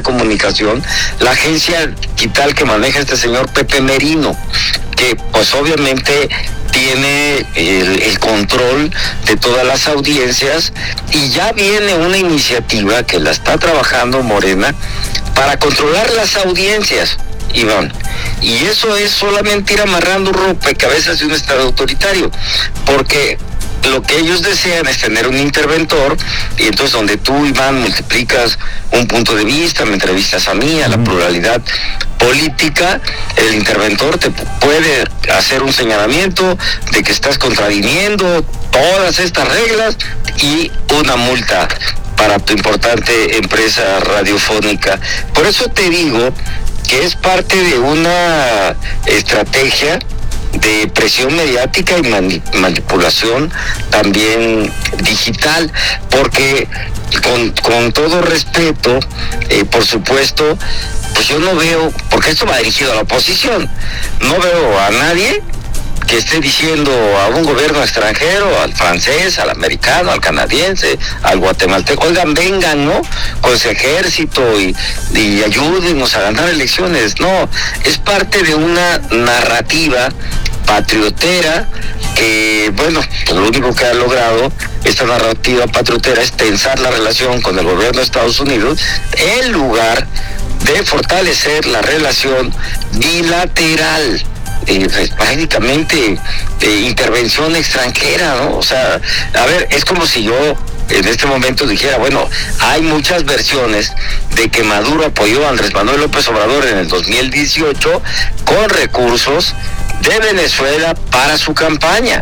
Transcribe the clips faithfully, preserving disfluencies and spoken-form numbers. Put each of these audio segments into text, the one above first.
comunicación, la agencia digital que maneja este señor Pepe Merino, que pues obviamente tiene el, el control de todas las audiencias, y ya viene una iniciativa que la está trabajando Morena para controlar las audiencias, Iván. Y eso es solamente ir amarrando un rompecabezas de un Estado autoritario, porque lo que ellos desean es tener un interventor, y entonces donde tú, Iván, multiplicas un punto de vista, me entrevistas a mí, a la pluralidad política, el interventor te puede hacer un señalamiento de que estás contraviniendo todas estas reglas y una multa para tu importante empresa radiofónica. Por eso te digo que es parte de una estrategia de presión mediática y mani- manipulación también digital, porque con, con todo respeto, eh, por supuesto, pues yo no veo, porque esto va dirigido a la oposición, no veo a nadie que esté diciendo a un gobierno extranjero, al francés, al americano, al canadiense, al guatemalteco, oigan, vengan, ¿no?, con ese ejército y, y ayúdenos a ganar elecciones. No, es parte de una narrativa patriotera que, bueno, pues lo único que ha logrado esta narrativa patriotera es tensar la relación con el gobierno de Estados Unidos en lugar de fortalecer la relación bilateral. Eh, prácticamente eh, intervención extranjera, ¿no? O sea, a ver, es como si yo en este momento dijera, bueno, hay muchas versiones de que Maduro apoyó a Andrés Manuel López Obrador en el dos mil dieciocho con recursos de Venezuela para su campaña.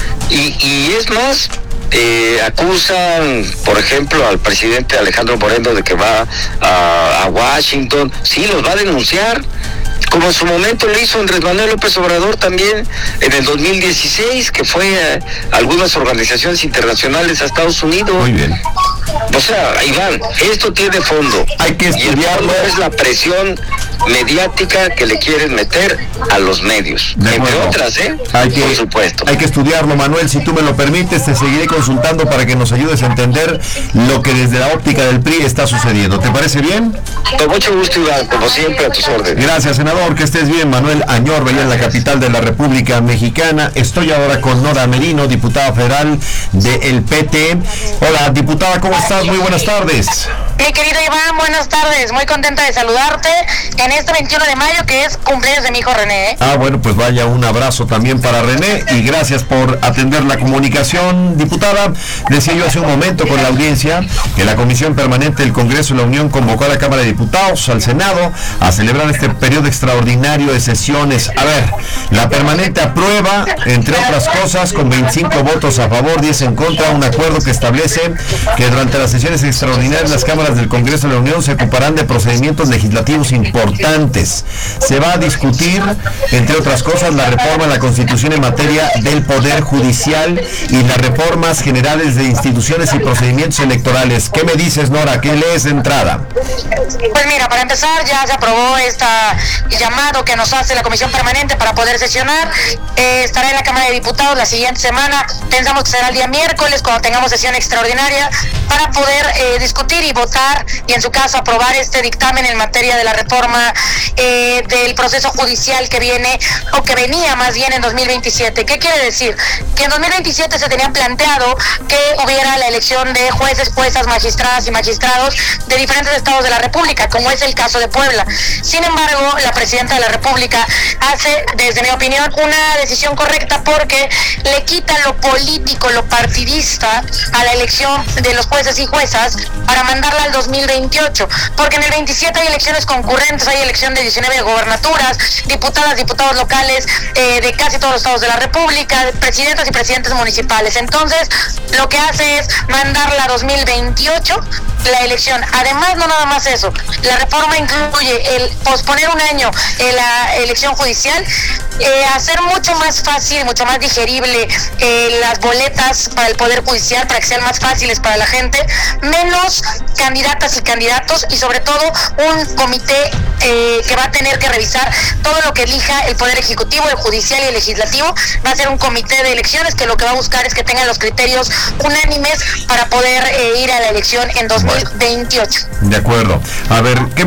Y, y es más, eh, acusan, por ejemplo, al presidente Alejandro Moreno de que va a, a Washington. Sí, los va a denunciar, como en su momento lo hizo Andrés Manuel López Obrador también en el dos mil dieciséis, que fue a algunas organizaciones internacionales a Estados Unidos. Muy bien. O sea, Iván, esto tiene fondo. Hay que estudiarlo. Y el fondo es la presión mediática que le quieren meter a los medios, entre otras, ¿eh? Hay que, por supuesto. Hay que estudiarlo, Manuel. Si tú me lo permites, te seguiré consultando para que nos ayudes a entender lo que desde la óptica del P R I está sucediendo. ¿Te parece bien? Con mucho gusto, Iván, como siempre, a tus órdenes. Gracias, senador, que estés bien. Manuel Añorbe, allá en la capital de la República Mexicana. Estoy ahora con Nora Merino, diputada federal del P T. Hola, diputada, ¿cómo estás? Muy buenas tardes. Mi querido Iván, buenas tardes. Muy contenta de saludarte en este veintiuno de mayo, que es cumpleaños de mi hijo René, ¿eh? Ah, bueno, pues vaya, un abrazo también para René y gracias por atender la comunicación, diputada. Decía yo hace un momento con la audiencia que la Comisión Permanente del Congreso de la Unión convocó a la Cámara de Diputados, al Senado, a celebrar este periodo extraordinario de sesiones. A ver, la permanente aprueba, entre otras cosas, con veinticinco votos a favor, diez en contra, un acuerdo que establece que durante las sesiones extraordinarias las cámaras del Congreso de la Unión se ocuparán de procedimientos legislativos importantes. Se va a discutir, entre otras cosas, la reforma a la Constitución en materia del Poder Judicial y las reformas generales de instituciones y procedimientos electorales. ¿Qué me dices, Nora? ¿Qué lees de entrada? Pues mira, para empezar, ya se aprobó este llamado que nos hace la Comisión Permanente para poder sesionar. Eh, estará en la Cámara de Diputados la siguiente semana. Pensamos que será el día miércoles, cuando tengamos sesión extraordinaria, para poder eh, discutir y votar, y en su caso aprobar este dictamen en materia de la reforma eh, del proceso judicial que viene, o que venía más bien en dos mil veintisiete. ¿Qué quiere decir? Que en dos mil veintisiete se tenía planteado que hubiera la elección de jueces, juezas, magistradas y magistrados de diferentes estados de la República, como es el caso de Puebla. Sin embargo, la presidenta de la República hace, desde mi opinión, una decisión correcta, porque le quita lo político, lo partidista a la elección de los jueces y juezas para mandarla al dos mil veintiocho, porque en el veintisiete hay elecciones concurrentes, hay elección de diecinueve gobernaturas, diputadas, diputados locales eh, de casi todos los estados de la República, presidentas y presidentes municipales. Entonces, lo que hace es mandarla a dos mil veintiocho la elección. Además, no nada más eso, la reforma incluye el posponer un año en la elección judicial, eh, hacer mucho más fácil, mucho más digerible eh, las boletas para el Poder Judicial, para que sean más fáciles para la gente, menos candidatas y candidatos, y sobre todo un comité eh, que va a tener que revisar todo lo que elija el Poder Ejecutivo, el Judicial y el Legislativo. Va a ser un comité de elecciones que lo que va a buscar es que tengan los criterios unánimes para poder eh, ir a la elección en dos mil veintiocho. De acuerdo. A ver, ¿qué